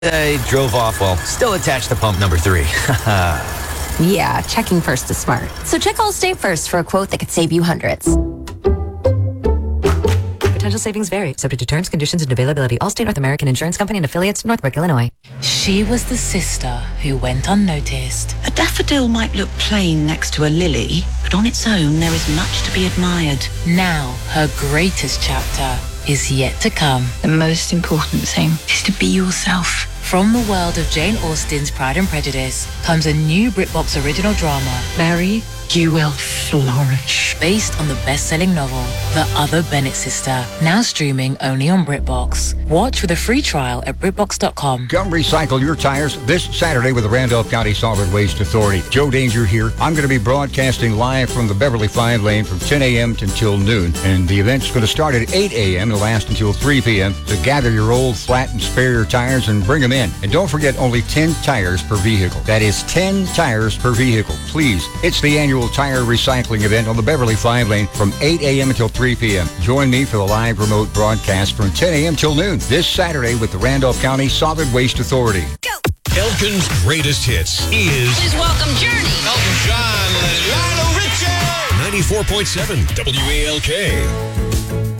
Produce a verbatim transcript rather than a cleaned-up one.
I drove off while still attached to pump number three. Yeah, checking first is smart. So check Allstate first for a quote that could save you hundreds. Potential savings vary, subject to terms, conditions, and availability. Allstate North American Insurance Company and affiliates, Northbrook, Illinois. She was the sister who went unnoticed. A daffodil might look plain next to a lily, but on its own there is much to be admired. Now, her greatest chapter is yet to come. The most important thing is to be yourself. From the world of Jane Austen's Pride and Prejudice comes a new BritBox original drama, Mary, you will flourish. Based on the best-selling novel, The Other Bennet Sister, now streaming only on BritBox. Watch with a free trial at BritBox dot com. Come recycle your tires this Saturday with the Randolph County Solid Waste Authority. Joe Danger here. I'm going to be broadcasting live from the Beverly Five Lane from ten a.m. until noon. And the event's going to start at eight a.m. and last until three p.m. So gather your old flat and spare tires and bring them in. And don't forget, only ten tires per vehicle. That is ten tires per vehicle. Please. It's the annual tire recycling event on the Beverly Five Lane from eight a.m. until three p.m. Join me for the live remote broadcast from ten a.m. till noon this Saturday with the Randolph County Solid Waste Authority. Go! Elkin's greatest hits is... Please welcome Journey. Elton John, Lionel Richie. ninety-four point seven W A L K.